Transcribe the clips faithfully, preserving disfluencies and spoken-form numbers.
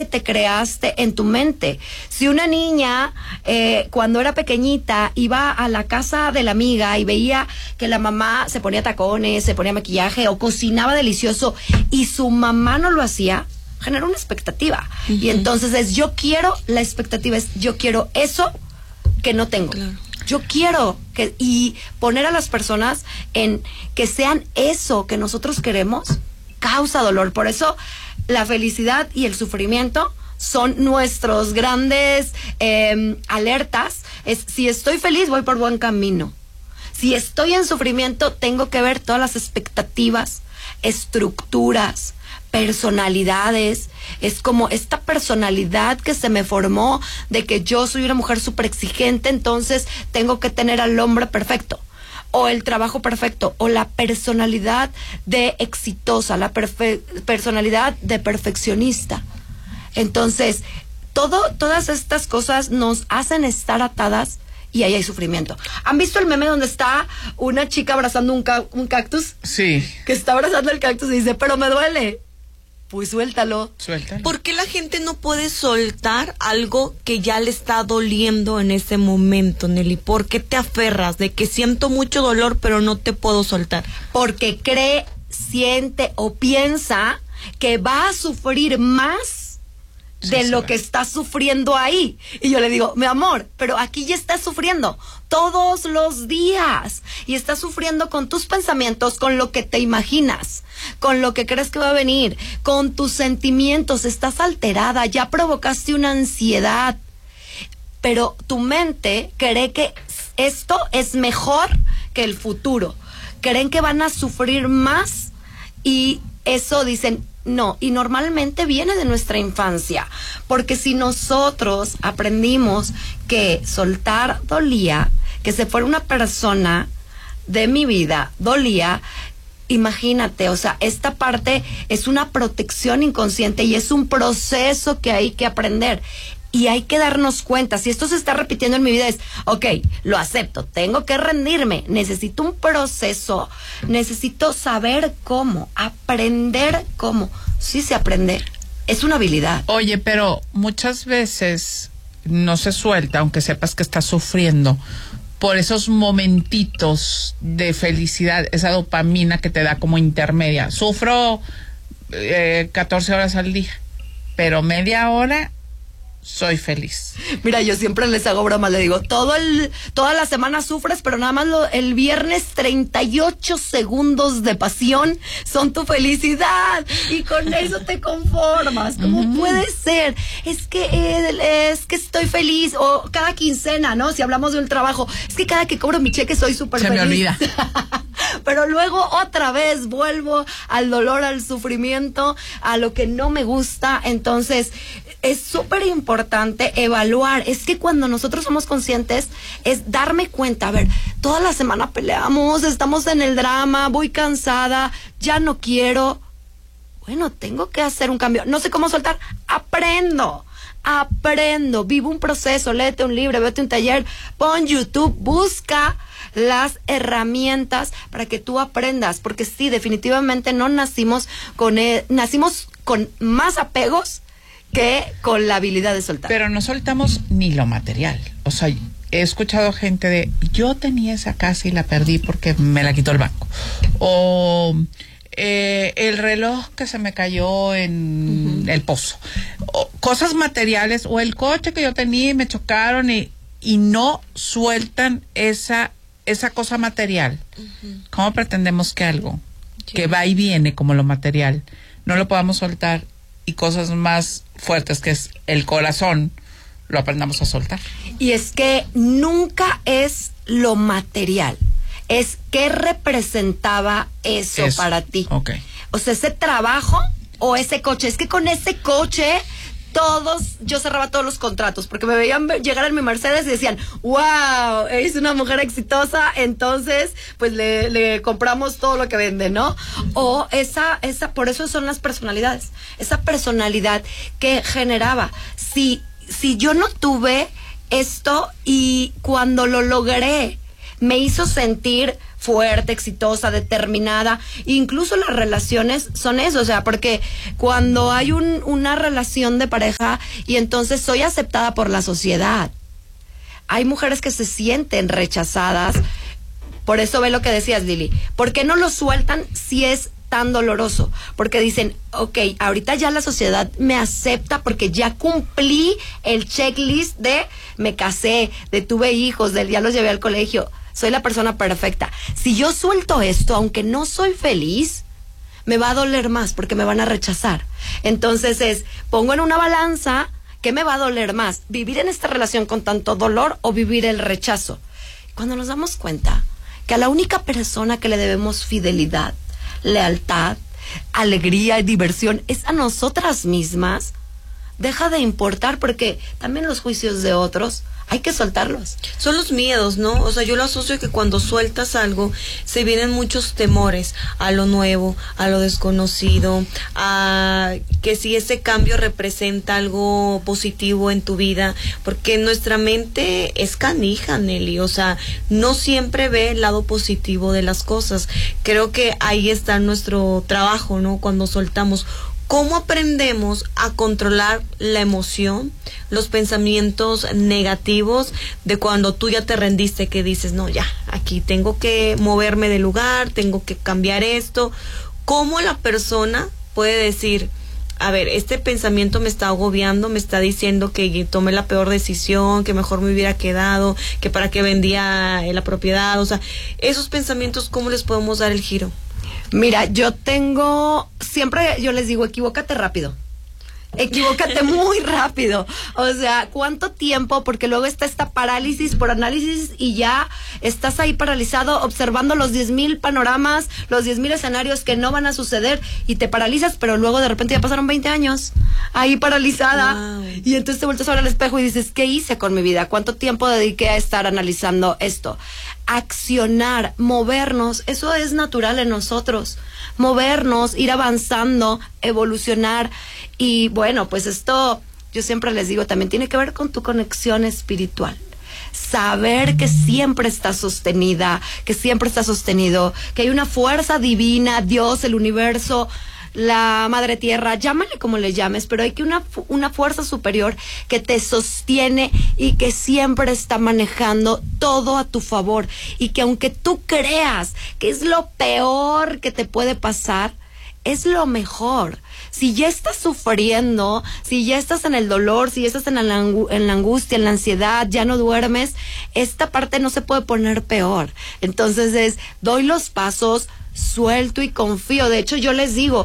te creaste en tu mente. Si una niña, eh, cuando era pequeñita, iba a la casa de la amiga y veía que la mamá se ponía tacones, se ponía maquillaje o cocinaba delicioso y su mamá no lo hacía, genera una expectativa. Uh-huh. Y entonces es, yo quiero, la expectativa es, yo quiero eso que no tengo. Claro. Yo quiero que, y poner a las personas en que sean eso que nosotros queremos, causa dolor. Por eso la felicidad y el sufrimiento son nuestros grandes eh, alertas. Es, si estoy feliz, voy por buen camino. Si estoy en sufrimiento, tengo que ver todas las expectativas, estructuras, personalidades. Es como esta personalidad que se me formó de que yo soy una mujer súper exigente, entonces tengo que tener al hombre perfecto, o el trabajo perfecto, o la personalidad de exitosa, la perfe- personalidad de perfeccionista. Entonces, todo, todas estas cosas nos hacen estar atadas y ahí hay sufrimiento. ¿Han visto el meme donde está una chica abrazando un, ca- un cactus? Sí. Que está abrazando el cactus y dice, pero me duele. Pues suéltalo. Suéltalo. ¿Por qué la gente no puede soltar algo que ya le está doliendo en ese momento, Nelly? ¿Por qué te aferras de que siento mucho dolor pero no te puedo soltar? Porque cree, siente o piensa que va a sufrir más de sí, lo que está sufriendo ahí. Y yo le digo, mi amor, pero aquí ya estás sufriendo todos los días y estás sufriendo con tus pensamientos, con lo que te imaginas, con lo que crees que va a venir, con tus sentimientos. Estás alterada, ya provocaste una ansiedad, pero tu mente cree que esto es mejor que el futuro. Creen que van a sufrir más y eso dicen, no, y normalmente viene de nuestra infancia, porque si nosotros aprendimos que soltar dolía, que se fuera una persona de mi vida dolía, imagínate, o sea, esta parte es una protección inconsciente y es un proceso que hay que aprender. Y hay que darnos cuenta, si esto se está repitiendo en mi vida es, ok, lo acepto, tengo que rendirme, necesito un proceso, necesito saber cómo, aprender cómo. Sí se aprende, es una habilidad. Oye, pero muchas veces no se suelta, aunque sepas que estás sufriendo, por esos momentitos de felicidad, esa dopamina que te da como intermedia. Sufro eh, catorce horas al día, pero media hora soy feliz. Mira, yo siempre les hago broma, le digo, todo el, toda la semana sufres, pero nada más lo, el viernes treinta y ocho segundos de pasión son tu felicidad y con eso te conformas. ¿Cómo uh-huh. puede ser? Es que eh, es que estoy feliz, o cada quincena, ¿no? Si hablamos de un trabajo, es que cada que cobro mi cheque soy súper feliz. Se me olvida. Pero luego otra vez vuelvo al dolor, al sufrimiento, a lo que no me gusta. Entonces es súper importante evaluar. Es que cuando nosotros somos conscientes es darme cuenta, a ver, toda la semana peleamos, estamos en el drama, voy cansada, ya no quiero. Bueno, tengo que hacer un cambio. No sé cómo soltar, aprendo. Aprendo, vivo un proceso, léete un libro, vete un taller, pon YouTube, busca las herramientas para que tú aprendas, porque sí, definitivamente no nacimos con eh, nacimos con más apegos que con la habilidad de soltar. Pero no soltamos ni lo material. O sea, he escuchado gente de, yo tenía esa casa y la perdí porque me la quitó el banco. O eh, el reloj que se me cayó en uh-huh. el pozo. O cosas materiales, o el coche que yo tenía y me chocaron y, y no sueltan esa esa cosa material. Uh-huh. ¿Cómo pretendemos que algo sí. que va y viene como lo material no lo podamos soltar y cosas más fuertes que es el corazón lo aprendamos a soltar? Y es que nunca es lo material, es qué representaba eso, eso. para ti. Okay. O sea, ese trabajo o ese coche. Es que con ese coche todos, yo cerraba todos los contratos porque me veían llegar en mi Mercedes y decían, wow, es una mujer exitosa, entonces pues le, le compramos todo lo que vende, ¿no? O esa, esa, por eso son las personalidades, esa personalidad que generaba. Si, si yo no tuve esto y cuando lo logré me hizo sentir fuerte, exitosa, determinada. Incluso las relaciones son eso, o sea, porque cuando hay un, una relación de pareja y entonces soy aceptada por la sociedad, hay mujeres que se sienten rechazadas. Por eso ve lo que decías, Lili. ¿Por qué no lo sueltan si es tan doloroso? Porque dicen, ok, ahorita ya la sociedad me acepta porque ya cumplí el checklist de me casé, de tuve hijos, de ya los llevé al colegio, soy la persona perfecta. Si yo suelto esto, aunque no soy feliz, me va a doler más porque me van a rechazar. Entonces es, pongo en una balanza, ¿qué me va a doler más? ¿Vivir en esta relación con tanto dolor o vivir el rechazo? Cuando nos damos cuenta que a la única persona que le debemos fidelidad, lealtad, alegría y diversión es a nosotras mismas, deja de importar, porque también los juicios de otros hay que soltarlos. Son los miedos, ¿no? O sea, yo lo asocio que cuando sueltas algo se vienen muchos temores a lo nuevo, a lo desconocido, a que si ese cambio representa algo positivo en tu vida, porque nuestra mente es canija, Nelly, o sea, no siempre ve el lado positivo de las cosas. Creo que ahí está nuestro trabajo, ¿no? Cuando soltamos. ¿Cómo aprendemos a controlar la emoción, los pensamientos negativos de cuando tú ya te rendiste, que dices, no, ya, aquí tengo que moverme de lugar, tengo que cambiar esto? ¿Cómo la persona puede decir, a ver, este pensamiento me está agobiando, me está diciendo que tomé la peor decisión, que mejor me hubiera quedado, que para qué vendía la propiedad? O sea, esos pensamientos, ¿cómo les podemos dar el giro? Mira, yo tengo, siempre yo les digo, equivócate rápido. Equivócate muy rápido. O sea, ¿cuánto tiempo? Porque luego está esta parálisis por análisis y ya estás ahí paralizado observando los diez mil panoramas, los diez mil escenarios que no van a suceder y te paralizas, pero luego de repente ya pasaron veinte años ahí paralizada. Wow. Y entonces te vuelves a ver al espejo y dices, ¿qué hice con mi vida? ¿Cuánto tiempo dediqué a estar analizando esto? Accionar, movernos, eso es natural en nosotros. Movernos, ir avanzando, evolucionar. Y bueno, pues esto, yo siempre les digo, también tiene que ver con tu conexión espiritual. Saber que siempre está sostenida, que siempre está sostenido, que hay una fuerza divina, Dios, el universo, la madre tierra, llámale como le llames, pero hay que una, una fuerza superior que te sostiene y que siempre está manejando todo a tu favor, y que aunque tú creas que es lo peor que te puede pasar, es lo mejor. Si ya estás sufriendo, si ya estás en el dolor, si ya estás en la, en la angustia, en la ansiedad, ya no duermes, esta parte no se puede poner peor. Entonces es, doy los pasos, suelto y confío. De hecho, yo les digo,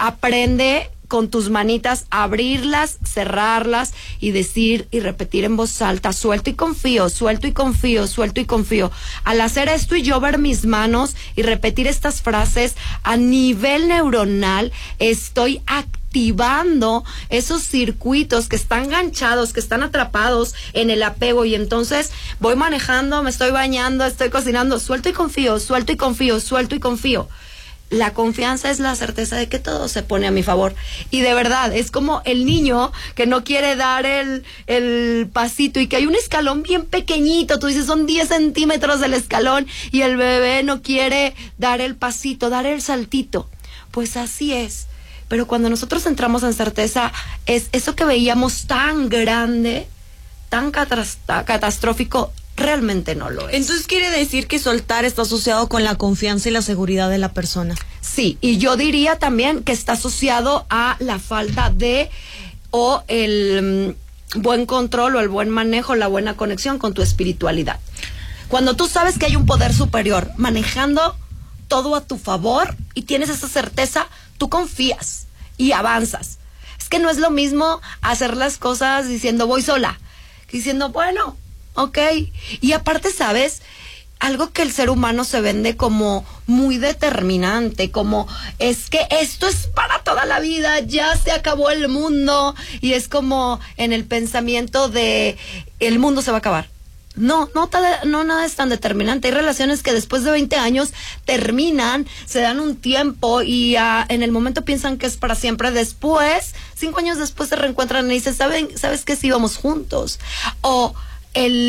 aprende con tus manitas a abrirlas, cerrarlas y decir y repetir en voz alta, suelto y confío, suelto y confío, suelto y confío. Al hacer esto y yo ver mis manos y repetir estas frases a nivel neuronal, estoy activando esos circuitos que están ganchados, que están atrapados en el apego, y entonces voy manejando, me estoy bañando, estoy cocinando, suelto y confío, suelto y confío, suelto y confío. La confianza es la certeza de que todo se pone a mi favor. Y de verdad, es como el niño que no quiere dar el, el pasito y que hay un escalón bien pequeñito. Tú dices, son diez centímetros del escalón y el bebé no quiere dar el pasito, dar el saltito. Pues así es. Pero cuando nosotros entramos en certeza, es eso que veíamos tan grande, tan catastrófico, realmente no lo es. Entonces quiere decir que soltar está asociado con la confianza y la seguridad de la persona. Sí, y yo diría también que está asociado a la falta de o el um, buen control o el buen manejo, la buena conexión con tu espiritualidad. Cuando tú sabes que hay un poder superior manejando todo a tu favor y tienes esa certeza, tú confías y avanzas. Es que no es lo mismo hacer las cosas diciendo voy sola, que diciendo bueno, ok. Y aparte, ¿sabes? Algo que el ser humano se vende como muy determinante, como es que esto es para toda la vida, ya se acabó el mundo, y es como en el pensamiento de el mundo se va a acabar. No, no, no, nada es tan determinante. Hay relaciones que después de veinte años terminan, se dan un tiempo y uh, en el momento piensan que es para siempre. Después, cinco años después se reencuentran y dicen, ¿saben, ¿sabes qué? Sí, íbamos juntos. O el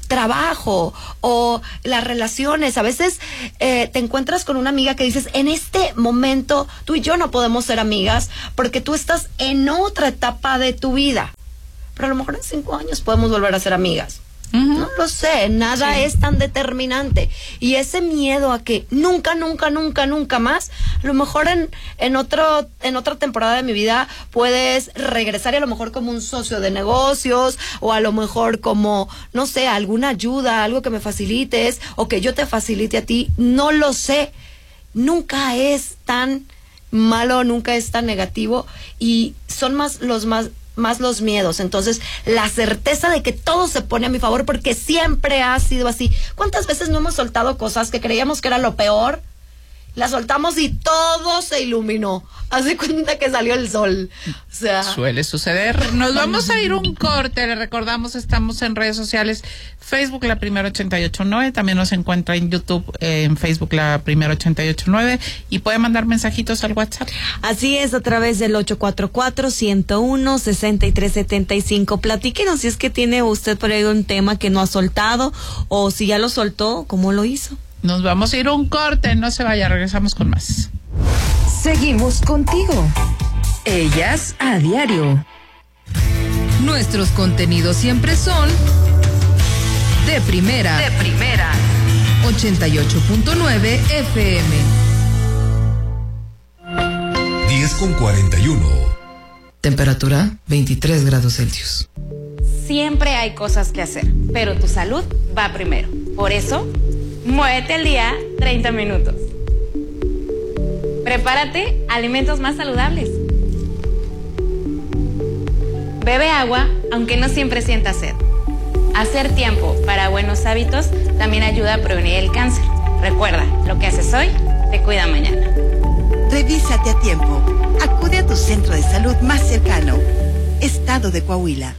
trabajo o las relaciones. A veces eh, te encuentras con una amiga que dices, en este momento tú y yo no podemos ser amigas porque tú estás en otra etapa de tu vida. Pero a lo mejor en cinco años podemos volver a ser amigas. Uh-huh. No lo sé, nada sí. es tan determinante. Y ese miedo a que nunca, nunca, nunca, nunca más, a lo mejor en, en, otro, en otra temporada de mi vida puedes regresar y a lo mejor como un socio de negocios o a lo mejor como, no sé, alguna ayuda, algo que me facilites o que yo te facilite a ti, no lo sé. Nunca es tan malo, nunca es tan negativo y son más los más... más los miedos. Entonces, la certeza de que todo se pone a mi favor porque siempre ha sido así. ¿Cuántas veces no hemos soltado cosas que creíamos que era lo peor? Las soltamos y todo se iluminó. Hace cuenta que salió el sol. O sea, suele suceder. Nos vamos a ir un corte. Le recordamos, estamos en redes sociales. Facebook La Primera ochenta y ocho nueve. También nos encuentra en YouTube, eh, en Facebook La Primera ochenta y ocho nueve. Y puede mandar mensajitos al WhatsApp. Así es, a través del ocho cuatro cuatro, ciento uno, sesenta y tres setenta y cinco. Platíquenos si es que tiene usted por ahí un tema que no ha soltado o si ya lo soltó, ¿cómo lo hizo? Nos vamos a ir un corte, no se vaya, regresamos con más. Seguimos contigo. Ellas a diario. Nuestros contenidos siempre son de primera. De primera. ochenta y ocho punto nueve F M. diez con cuarenta y uno. Temperatura veintitrés grados Celsius. Siempre hay cosas que hacer, pero tu salud va primero. Por eso, muévete al día treinta minutos. Prepárate alimentos más saludables. Bebe agua, aunque no siempre sientas sed. Hacer tiempo para buenos hábitos también ayuda a prevenir el cáncer. Recuerda, lo que haces hoy te cuida mañana. Revísate a tiempo. Acude a tu centro de salud más cercano. Estado de Coahuila.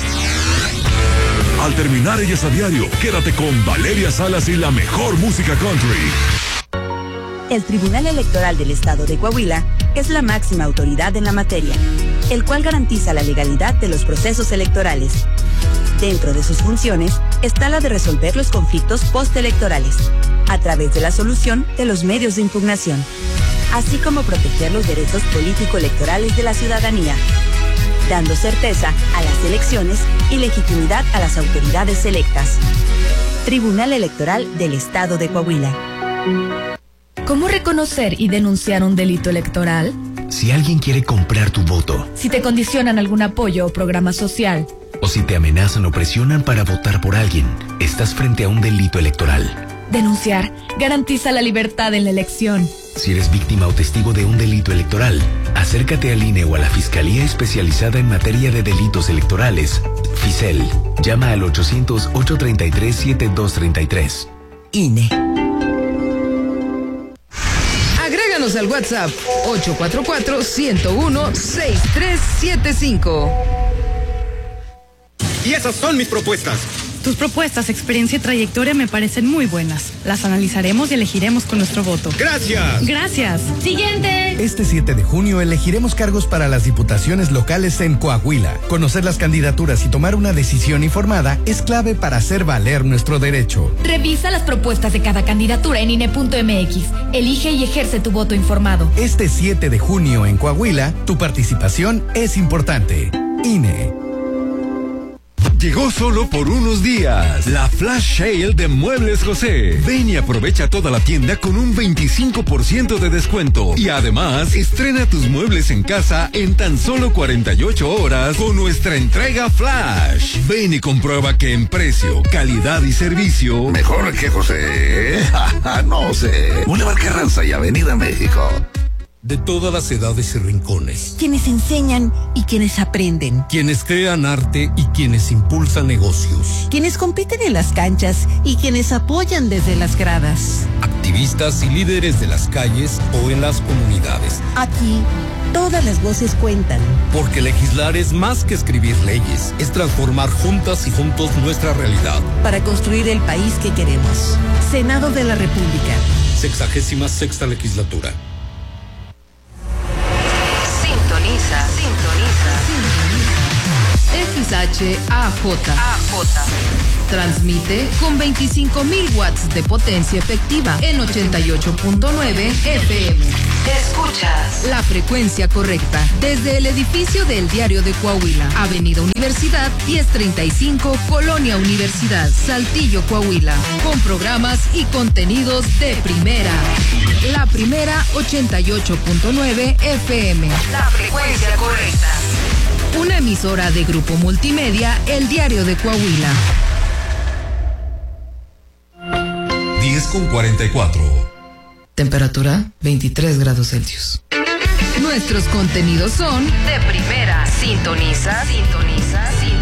Al terminar Ellas a Diario, quédate con Valeria Salas y la mejor música country. El Tribunal Electoral del Estado de Coahuila es la máxima autoridad en la materia, el cual garantiza la legalidad de los procesos electorales. Dentro de sus funciones está la de resolver los conflictos postelectorales, a través de la solución de los medios de impugnación, así como proteger los derechos político-electorales de la ciudadanía, dando certeza a las elecciones y legitimidad a las autoridades electas. Tribunal Electoral del Estado de Coahuila. ¿Cómo reconocer y denunciar un delito electoral? Si alguien quiere comprar tu voto. Si te condicionan algún apoyo o programa social. O si te amenazan o presionan para votar por alguien, estás frente a un delito electoral. Denunciar garantiza la libertad en la elección. Si eres víctima o testigo de un delito electoral, acércate al I N E o a la Fiscalía Especializada en Materia de Delitos Electorales, FICEL. Llama al ochocientos, ochocientos treinta y tres, setenta y dos treinta y tres. I N E. Agréganos al WhatsApp ocho cuatro cuatro, ciento uno, sesenta y tres setenta y cinco. Y esas son mis propuestas. Tus propuestas, experiencia y trayectoria me parecen muy buenas. Las analizaremos y elegiremos con nuestro voto. Gracias. Gracias. Siguiente. Este siete de junio elegiremos cargos para las diputaciones locales en Coahuila. Conocer las candidaturas y tomar una decisión informada es clave para hacer valer nuestro derecho. Revisa las propuestas de cada candidatura en I N E punto M X. Elige y ejerce tu voto informado. Este siete de junio en Coahuila, tu participación es importante. I N E. Llegó solo por unos días la Flash Sale de Muebles José. Ven y aprovecha toda la tienda con un veinticinco por ciento de descuento. Y además, estrena tus muebles en casa en tan solo cuarenta y ocho horas con nuestra entrega Flash. Ven y comprueba que en precio, calidad y servicio... ¿Mejor que José? No sé. Boulevard Carranza y Avenida México. De todas las edades y rincones. Quienes enseñan y quienes aprenden. Quienes crean arte y quienes impulsan negocios. Quienes compiten en las canchas y quienes apoyan desde las gradas. Activistas y líderes de las calles o en las comunidades. Aquí, todas las voces cuentan. Porque legislar es más que escribir leyes. Es transformar juntas y juntos nuestra realidad. Para construir el país que queremos. Senado de la República. Sexagésima sexta legislatura. Sintoniza, sintoniza, sintoniza. X H A J. Transmite con veinticinco mil watts de potencia efectiva en ochenta y ocho punto nueve F M. Escuchas la frecuencia correcta desde el edificio del Diario de Coahuila, Avenida Universidad diez treinta y cinco, Colonia Universidad, Saltillo, Coahuila, con programas y contenidos de primera. La primera ochenta y ocho punto nueve F M. La frecuencia correcta. Una emisora de Grupo Multimedia, El Diario de Coahuila. diez con cuarenta y cuatro. Temperatura veintitrés grados Celsius. Nuestros contenidos son de primera. Sintoniza, sintoniza.